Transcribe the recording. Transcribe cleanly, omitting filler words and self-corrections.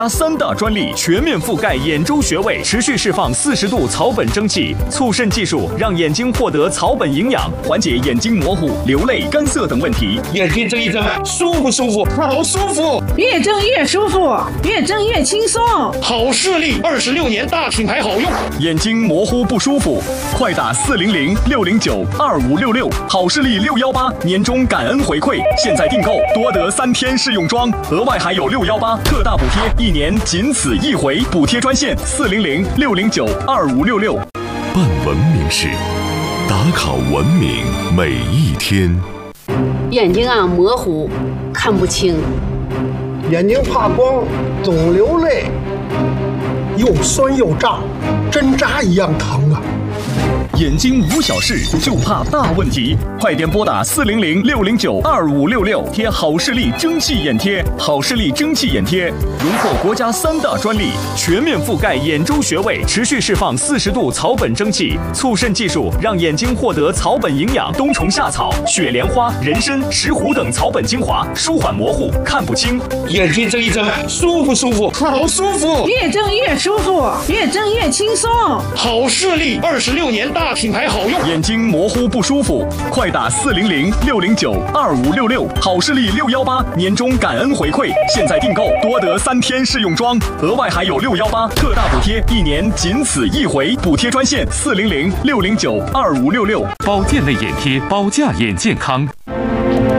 3大专利全面覆盖眼周穴位，持续释放40度草本蒸汽，促渗技术让眼睛获得草本营养，缓解眼睛模糊、流泪、干涩等问题。 眼睛睁一睁，舒不舒服？好舒服！ 越睁越舒服，越睁越轻松。 好视力26年大品牌好用。 眼睛模糊不舒服，快打400-609-2566，好视力618年终感恩回馈，现在订购多得3天试用装，额外还有618特大补贴，1年仅此一回，补贴专线400-609-2566。 办文明事，打卡文明每一天。 眼睛模糊，看不清， 眼睛怕光，总流泪，又酸又胀，针扎一样疼啊！ 眼睛无小事，就怕大问题，快点拨打400-609-2566，贴好视力蒸汽眼贴。好视力蒸汽眼贴荣获国家3大专利，全面覆盖眼周穴位，持续释放40度草本蒸汽，促渗技术让眼睛获得草本营养，冬虫夏草、雪莲花、人参、石斛等草本精华，舒缓模糊、看不清。 眼睛睁一睁，舒不舒服？好舒服！ 越睁越舒服，越睁越轻松。 好视力26年大品牌好用。 眼睛模糊不舒服，快打400-609-2566，好视力618年终感恩回馈，现在订购多得3天试用装，额外还有618特大补贴，1年仅此一回，补贴专线400-609-2566。 保健类眼贴，保驾眼健康。